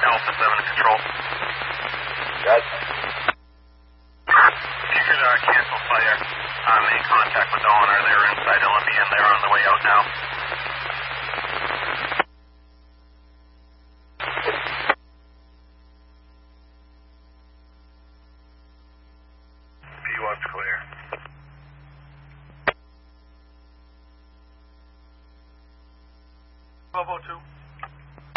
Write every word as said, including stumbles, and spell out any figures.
Alpha seven to control. Yes. You could uh, cancel fire. I'm in contact with the owner. They were inside L M B and they're on the way out now. P one's clear. twelve oh two.